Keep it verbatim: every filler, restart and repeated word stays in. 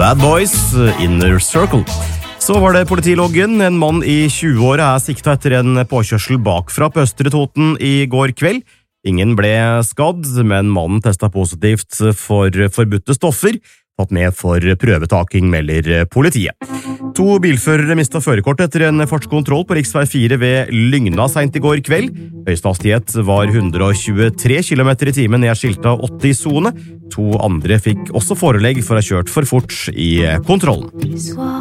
Bad Boys, Inner Circle. Så var det politiloggen. En mann i tjueåra er siktet etter en påkjørsel bakfra på Østre Toten i går kveld. Ingen ble skadd, men mannen testet positivt for forbudte stoffer, tatt med for prøvetaking, melder politiet. To bilførere mistet førerkort etter en fartskontroll på riksvei fire ved Lygna sent i går kveld. Høyeste hastighet var hundre og tjuetre kilometer i timen ned skilta åtti-sone. To andre fikk også forelegg for å ha kjørt for fort i kontrollen.